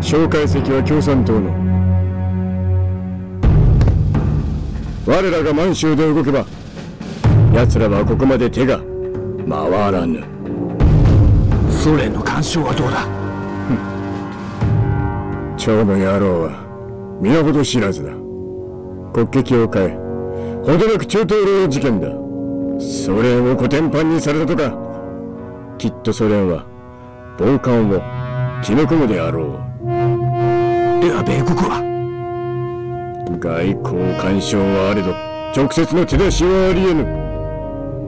蒋介石は共産党の。我らが満州で動けば奴らはここまで手が回らぬ。 ソ連の干渉はどうだ。 趙の野郎は皆ほど知らずだ。国籍を変えほどなく中東領事件だ。ソ連をコテンパンにされたとか。きっとソ連は暴漢を決め込むであろう。 では米国は。 外交干渉はあれど直接の手出しはありえぬ。